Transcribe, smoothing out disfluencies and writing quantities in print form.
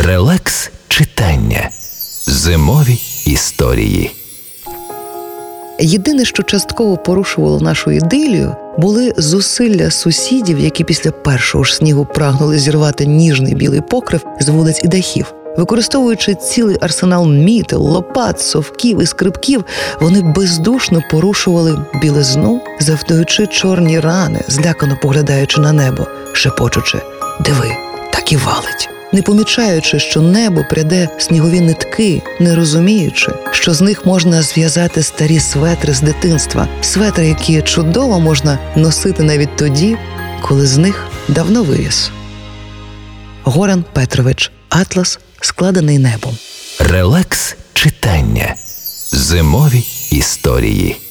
Релакс читання. Зимові історії. Єдине, що частково порушувало нашу ідилію, були зусилля сусідів, які після першого ж снігу прагнули зірвати ніжний білий покрив з вулиць і дахів. Використовуючи цілий арсенал мітел, лопат, совків і скрипків, вони бездушно порушували білизну, завдаючи чорні рани, злякано поглядаючи на небо, шепочучи «Диви, так і валить», не помічаючи, що небо пряде снігові нитки, не розуміючи, що з них можна зв'язати старі светри з дитинства, светри, які чудово можна носити навіть тоді, коли з них давно виріс. Горан Петрович. Атлас, складений небом. Релакс читання. Зимові історії.